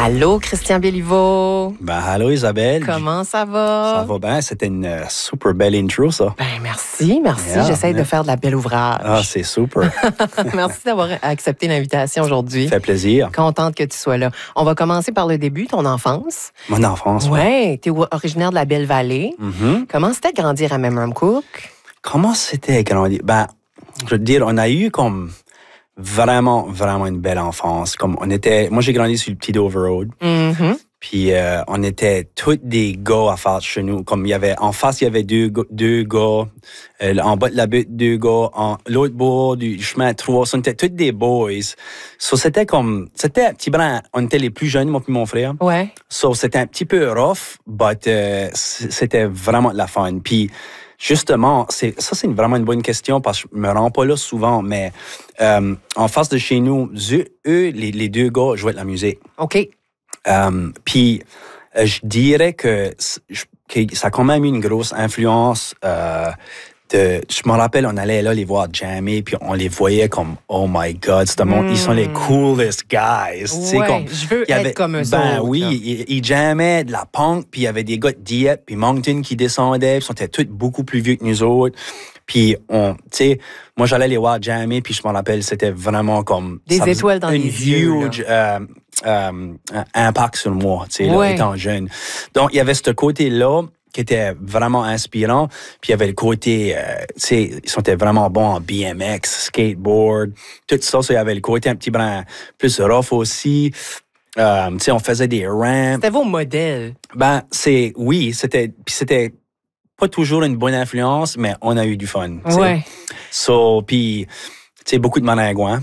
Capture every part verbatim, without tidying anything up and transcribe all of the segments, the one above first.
Allô, Christian Béliveau. Ben, allô, Isabelle. Comment ça va? Ça va bien. C'était une uh, super belle intro, ça. Ben, merci, merci. Yeah, J'essaie yeah. de faire de la belle ouvrage. Ah, c'est super. Merci d'avoir accepté l'invitation aujourd'hui. Ça fait plaisir. Contente que tu sois là. On va commencer par le début, ton enfance. Mon enfance, oui. Ouais, tu es originaire de la Belle-Vallée. Mm-hmm. Comment c'était grandir à Memramcook? Comment c'était grandir? Ben, je veux te dire, on a eu comme vraiment, vraiment une belle enfance. Comme on était, moi, j'ai grandi sur le petit Dover Road. Mm-hmm. Puis euh, on était tous des gars à faire chez nous. Comme il y avait en face, il y avait deux, deux gars. Euh, en bas de la butte, deux gars. En l'autre bord du chemin, trois. On était tous des boys. So, c'était comme... C'était un petit brin. On était les plus jeunes, moi puis mon frère. Ouais. So, c'était un petit peu rough, but euh, c'était vraiment de la fun. Puis... Justement, c'est, ça, c'est une, vraiment une bonne question parce que je me rends pas là souvent, mais euh, en face de chez nous, eux, eux les, les deux gars jouaient de la musique. OK. Euh, Puis, euh, je dirais que, que ça a quand même eu une grosse influence. Euh, de, je me rappelle, on allait là les voir jammer, puis on les voyait comme, oh my God, c'est mm. ils sont les coolest guys. Ouais, comme, je veux être avait, comme eux Ben autres, oui, ils, ils jammaient de la punk, puis il y avait des gars de Dieppe, puis Moncton qui descendaient, puis ils étaient tous beaucoup plus vieux que nous autres. Puis, on, tu sais, moi, j'allais les voir jammer, puis je me rappelle, c'était vraiment comme... Des étoiles dans les yeux. Une huge euh, euh, impact sur moi, tu sais, ouais. là, étant jeune. Donc, il y avait ce côté-là qui était vraiment inspirant. Puis il y avait le côté, euh, tu sais, ils étaient vraiment bons en B M X, skateboard, tout ça. Ça, il y avait le côté un petit brin plus rough aussi. Euh, tu sais, on faisait des ramps. C'était vos modèles. Ben, c'est, oui, c'était, puis c'était pas toujours une bonne influence, mais on a eu du fun. T'sais. Ouais. So, puis, tu sais, beaucoup de maringouins.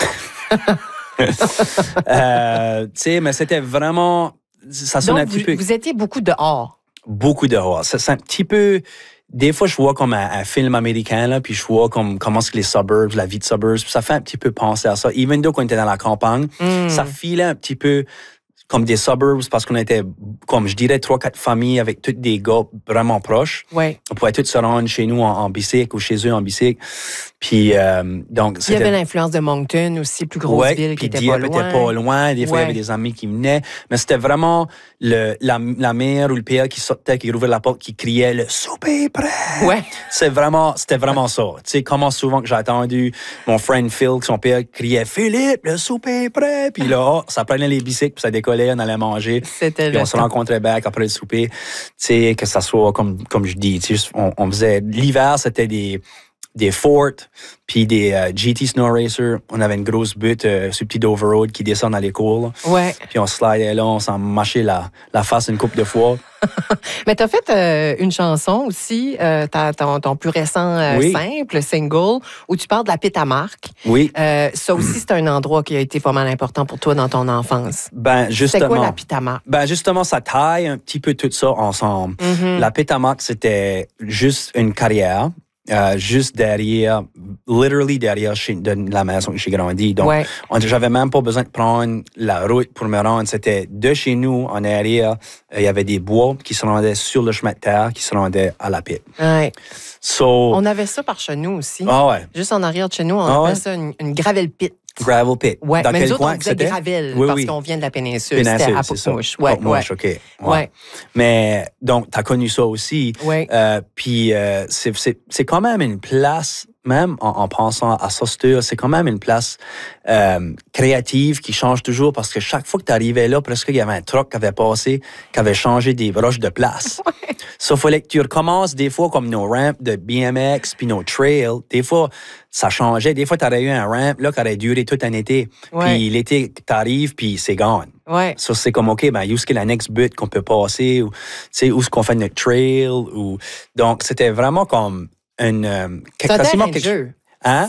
euh, tu sais, mais c'était vraiment, ça sonnait un petit vous, peu. Vous étiez beaucoup dehors. Beaucoup dehors. C'est, c'est un petit peu... Des fois, je vois comme un, un film américain, là, puis je vois comme comment est-ce que les suburbs, la vie de suburbs, ça fait un petit peu penser à ça. Even though qu'on était dans la campagne, mm. ça filait un petit peu comme des suburbs parce qu'on était, comme je dirais, trois, quatre familles avec tous des gars vraiment proches. Ouais. On pouvait tous se rendre chez nous en, en bicycle ou chez eux en bicycle. Puis, euh, donc, il y avait l'influence de Moncton aussi, plus grosse ouais, ville qui était Dieppe pas loin. était pas loin. Des fois, ouais. il y avait des amis qui venaient. Mais c'était vraiment le, la, la mère ou le père qui sortait, qui ouvrait la porte, qui criait « Le souper est prêt! » Ouais. C'est vraiment, c'était vraiment ça. Tu sais, comment souvent que j'ai entendu mon friend Phil, son père, criait « Philippe, le souper est prêt! » Puis là, oh, ça prenait les bicycles, puis ça décollait, on allait manger. C'était puis on se rencontrait back après le souper. Tu sais, que ça soit, comme, comme je dis, tu sais, on, on faisait... L'hiver, c'était des... des forts, puis des euh, G T Snow Racer. On avait une grosse butte euh, sur le petit Dover Road qui descend dans les cours. Ouais. Puis on slidait là, on s'en mâchait la, la face une couple de fois. Mais t'as fait euh, une chanson aussi, euh, ton, ton plus récent euh, oui. simple, single, où tu parles de la pite à marque. Oui. Euh, ça aussi, c'est un endroit qui a été pas mal important pour toi dans ton enfance. Ben, justement. C'est quoi la pite à marque? Ben, justement, ça taille un petit peu tout ça ensemble. Mm-hmm. La pite à marque, c'était juste une carrière. Euh, juste derrière, literally derrière chez, de la maison où j'ai grandi. Donc, ouais. on, j'avais même pas besoin de prendre la route pour me rendre. C'était de chez nous, en arrière, il y avait des bois qui se rendaient sur le chemin de terre, qui se rendaient à la pite. Ouais. So, on avait ça par chez nous aussi. Ah ouais. Juste en arrière de chez nous, on ah appelle ouais? ça une, une gravel pit. Gravel pit. Ouais, dans mais quel nous autres, coin on disait c'était? gravel Oui, parce oui. qu'on vient de la péninsule. péninsule c'était à Pocmouche. Ouais, Pocmouche, ouais. OK. Ouais. Ouais. Mais, donc, t'as connu ça aussi. Ouais. Euh, puis, euh, c'est, c'est, c'est quand même une place, même en, en pensant à ça, c'est quand même une place euh, créative qui change toujours parce que chaque fois que t'arrivais là, presque il y avait un truck qui avait passé, qui avait changé des broches de place. Ouais. Ça, il fallait que tu recommences des fois comme nos ramps de B M X puis nos trails. Des fois, ça changeait. Des fois, t'aurais eu un ramp là qui aurait duré tout un été. Ouais. Puis l'été, t'arrives, puis c'est gone. Ouais. Ça, c'est comme, OK, ben, où est-ce que la next but qu'on peut passer? Ou, tu sais, où est-ce qu'on fait notre trail? Ou... Donc, c'était vraiment comme une... Euh, c'est un terrain de quelque... jeu. Hein?